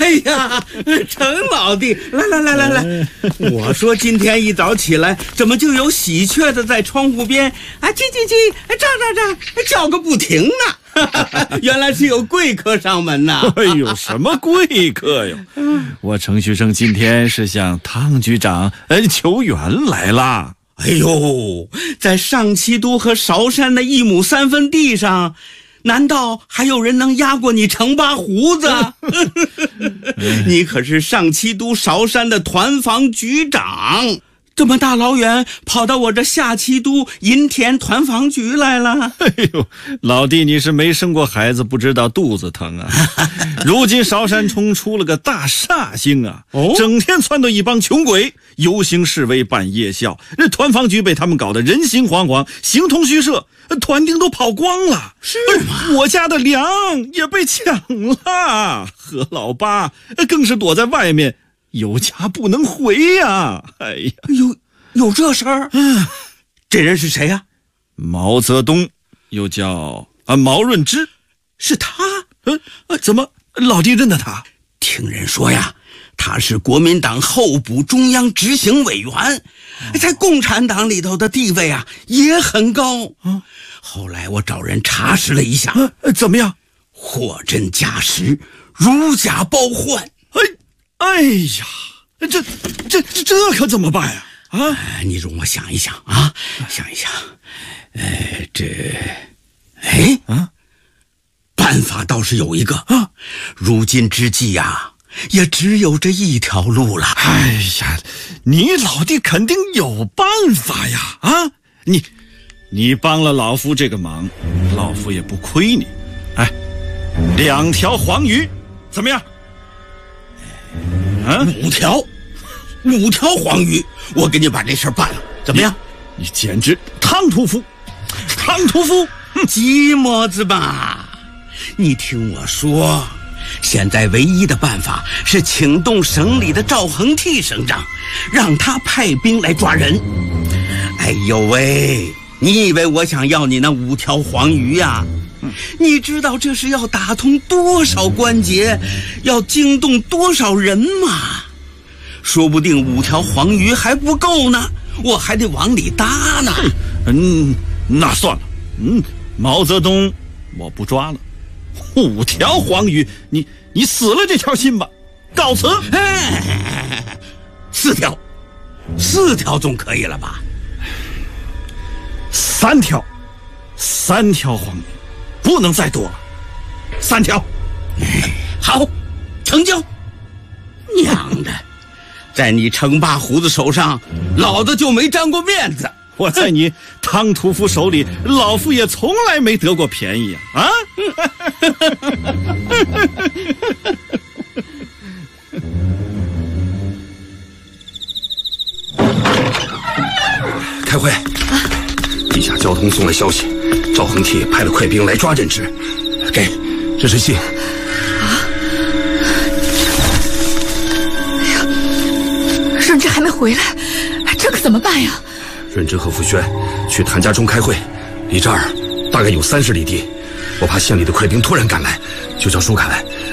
哎呀，程老弟，来！我说今天一早起来，怎么就有喜鹊的在窗户边啊叽叽叽，喳叫个不停呢？原来是有贵客上门呐！ 哎呦，什么贵客哟？我程旭生今天是向汤局长求援来啦。 哎呦，在上七都和韶山的1亩3分地上，难道还有人能压过你程八胡子？你可是上七都韶山的团房局长，这么大老远跑到我这下七都银田团房局来了。 哎呦，老弟，你是没生过孩子，不知道肚子疼啊。如今韶山冲出了个大煞星啊，整天撺掇一帮穷鬼游行示威办夜校，这团房局被他们搞得人心惶惶，形同虚设，团丁都跑光了。 是吗？ 我家的粮也被抢了，何老八更是躲在外面，有家不能回呀。哎呀， 有这事儿？这人是谁呀？ 毛泽东，又叫毛润之。 是他？ 怎么老弟认得他？ 听人说呀，他是国民党候补中央执行委员，在共产党里头的地位啊也很高。后来我找人查实了一下， 怎么样？ 货真价实，如假包换。 哎呀，这可怎么办呀？ 你容我想一想啊，想一想。办法倒是有一个啊，如今之计呀，也只有这一条路了。 哎呀，你老弟肯定有办法呀！你帮了老夫这个忙，老夫也不亏你。2条黄鱼，怎么样 ？5条黄鱼，我给你把这事办了，怎么样？ 你简直唐屠夫， 鸡么子吧！你听我说，现在唯一的办法是请动省里的赵恒惕省长，让他派兵来抓人。哎呦喂，你以为我想要你那5条黄鱼呀？你知道这是要打通多少关节，要惊动多少人吗？说不定5条黄鱼还不够呢，我还得往里搭呢。 那算了，毛泽东我不抓了。5条黄鱼，你死了这条心吧，告辞。 4条总可以了吧 ？3条黄鱼，不能再多了。3条， 好，成交。娘的，在你程八胡子手上，老子就没沾过面子。 我在你汤屠夫手里，老夫也从来没得过便宜啊！ 开会。地下交通送来消息，赵恒惕派了快兵来抓任之。给，这是信。 任之还没回来，这可怎么办呀？ 任之和傅轩去谭家中开会，离这儿大概有30里地。我怕县里的快兵突然赶来，就叫舒凯